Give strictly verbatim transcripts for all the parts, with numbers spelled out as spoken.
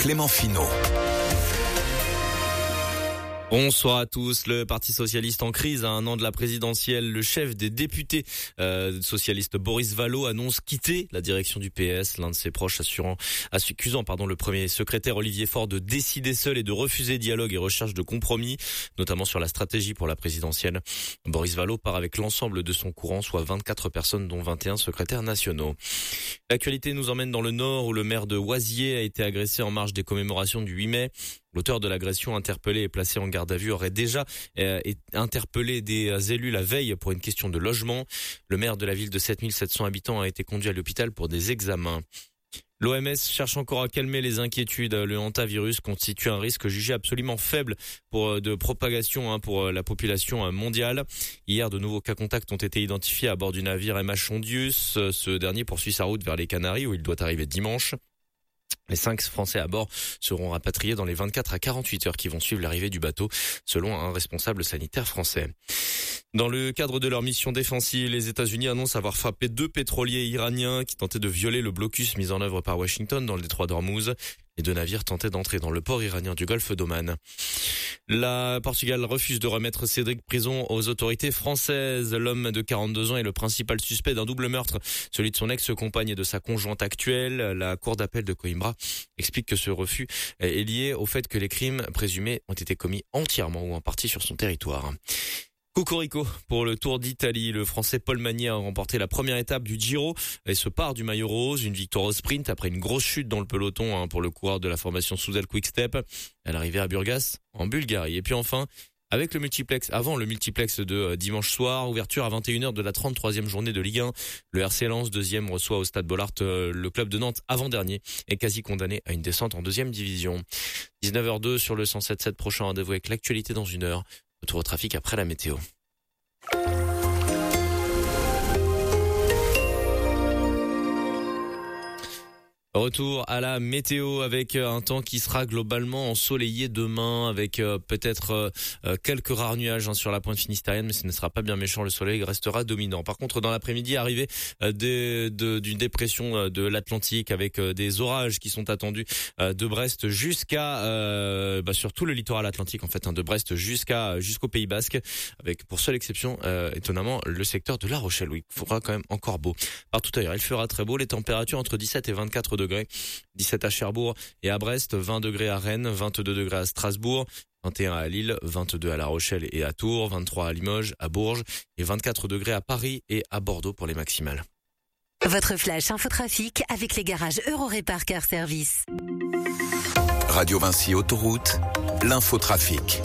Clément Finot. Bonsoir à tous. Le Parti socialiste en crise à un an de la présidentielle. Le chef des députés euh, socialiste Boris Vallaud annonce quitter la direction du P S. L'un de ses proches assurant, accusant pardon, le premier secrétaire Olivier Faure de décider seul et de refuser dialogue et recherche de compromis, notamment sur la stratégie pour la présidentielle. Boris Vallaud part avec l'ensemble de son courant, soit vingt-quatre personnes dont vingt et un secrétaires nationaux. L'actualité nous emmène dans le Nord où le maire de Oisier a été agressé en marge des commémorations du huit mai. L'auteur de l'agression interpellé et placé en garde à vue aurait déjà euh, interpellé des élus la veille pour une question de logement. Le maire de la ville de sept mille sept cents habitants a été conduit à l'hôpital pour des examens. L'O M S cherche encore à calmer les inquiétudes. Le hantavirus constitue un risque jugé absolument faible pour de propagation hein, pour la population mondiale. Hier, de nouveaux cas contacts ont été identifiés à bord du navire M H Hondius. Ce dernier poursuit sa route vers les Canaries où il doit arriver dimanche. Les cinq Français à bord seront rapatriés dans les vingt-quatre à quarante-huit heures qui vont suivre l'arrivée du bateau, selon un responsable sanitaire français. Dans le cadre de leur mission défensive, les États-Unis annoncent avoir frappé deux pétroliers iraniens qui tentaient de violer le blocus mis en œuvre par Washington dans le détroit d'Ormuz. Les deux navires tentaient d'entrer dans le port iranien du golfe d'Oman. La Portugal refuse de remettre Cédric Prison aux autorités françaises. L'homme de quarante-deux ans est le principal suspect d'un double meurtre, celui de son ex-compagne et de sa conjointe actuelle. La cour d'appel de Coimbra explique que ce refus est lié au fait que les crimes présumés ont été commis entièrement ou en partie sur son territoire. Cocorico pour le Tour d'Italie. Le Français Paul Magnier a remporté la première étape du Giro et se part du maillot rose. Une victoire au sprint après une grosse chute dans le peloton hein, pour le coureur de la formation Soudal Quick-Step à l'arrivée à Burgas en Bulgarie. Et puis enfin, avec le multiplex, avant le multiplex de euh, dimanche soir, ouverture à vingt et une heures de la trente-troisième journée de Ligue un. Le R C Lens, deuxième, reçoit au Stade Bollaert euh, le club de Nantes avant-dernier est quasi condamné à une descente en deuxième division. dix-neuf heures deux sur le cent sept sept, prochain rendez-vous avec l'actualité dans une heure. Retour au trafic après la météo. Retour à la météo avec un temps qui sera globalement ensoleillé demain avec euh, peut-être euh, quelques rares nuages hein, sur la pointe finistérienne, mais ce ne sera pas bien méchant, le soleil restera dominant. Par contre, dans l'après-midi, arrivée euh, de, de, d'une dépression euh, de l'Atlantique avec euh, des orages qui sont attendus euh, de Brest jusqu'à euh, bah, sur tout le littoral atlantique en fait, hein, de Brest jusqu'à jusqu'au Pays Basque, avec pour seule exception euh, étonnamment le secteur de La Rochelle où il fera quand même encore beau. Partout ailleurs, il fera très beau, les températures entre dix-sept et vingt-quatre degrés. dix-sept à Cherbourg et à Brest, vingt degrés à Rennes, vingt-deux degrés à Strasbourg, vingt et un à Lille, vingt-deux à La Rochelle et à Tours, vingt-trois à Limoges, à Bourges et vingt-quatre degrés à Paris et à Bordeaux pour les maximales. Votre flash infotrafic avec les garages Eurorépar Car Service. Radio Vinci Autoroute, l'infotrafic.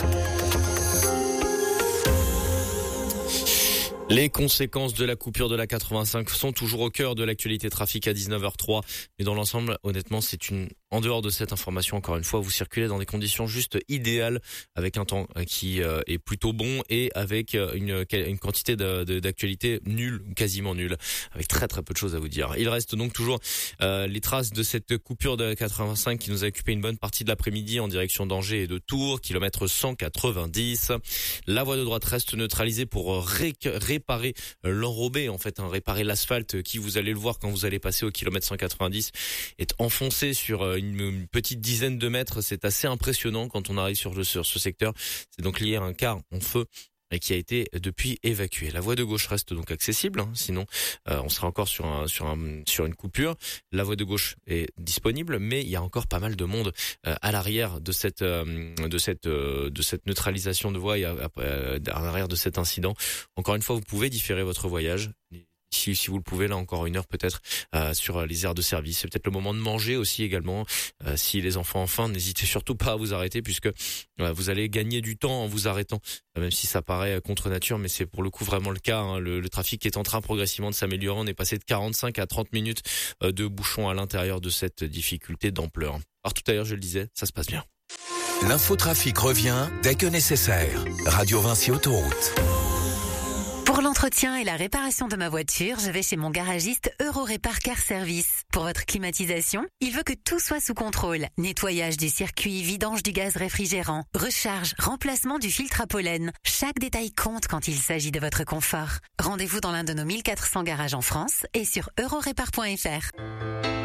Les conséquences de la coupure de la quatre-vingt-cinq sont toujours au cœur de l'actualité trafic à dix-neuf heures trois. Mais dans l'ensemble, honnêtement, c'est une, en dehors de cette information, encore une fois, vous circulez dans des conditions juste idéales avec un temps qui est plutôt bon et avec une, une quantité de, de, d'actualité nulle, quasiment nulle, avec très très peu de choses à vous dire. Il reste donc toujours euh, les traces de cette coupure de la quatre-vingt-cinq qui nous a occupé une bonne partie de l'après-midi en direction d'Angers et de Tours, kilomètre cent quatre-vingt-dix. La voie de droite reste neutralisée pour ré- réparer l'enrobé, en fait, hein, réparer l'asphalte qui, vous allez le voir quand vous allez passer au kilomètre cent quatre-vingt-dix, est enfoncé sur une, une petite dizaine de mètres. C'est assez impressionnant quand on arrive sur, le, sur ce secteur. C'est donc lié à un car en feu et qui a été depuis évacué. La voie de gauche reste donc accessible, hein, sinon euh, on sera encore sur un sur un sur une coupure. La voie de gauche est disponible, mais il y a encore pas mal de monde euh, à l'arrière de cette euh, de cette euh, de cette neutralisation de voie et à, à, à l'arrière de cet incident. Encore une fois, vous pouvez différer votre voyage. Si, si vous le pouvez, là encore une heure peut-être euh, sur les aires de service. C'est peut-être le moment de manger aussi également. Euh, si les enfants ont faim, n'hésitez surtout pas à vous arrêter puisque euh, vous allez gagner du temps en vous arrêtant, euh, même si ça paraît contre nature, mais c'est pour le coup vraiment le cas. Hein. Le, le trafic est en train progressivement de s'améliorer. On est passé de quarante-cinq à trente minutes euh, de bouchons à l'intérieur de cette difficulté d'ampleur. Alors tout à l'heure, je le disais, ça se passe bien. L'infotrafic revient dès que nécessaire. Radio Vinci Autoroute. Pour l'entretien et la réparation de ma voiture, je vais chez mon garagiste Eurorépar Car Service. Pour votre climatisation, il veut que tout soit sous contrôle. Nettoyage du circuit, vidange du gaz réfrigérant, recharge, remplacement du filtre à pollen. Chaque détail compte quand il s'agit de votre confort. Rendez-vous dans l'un de nos mille quatre cents garages en France et sur eurorépar point f r.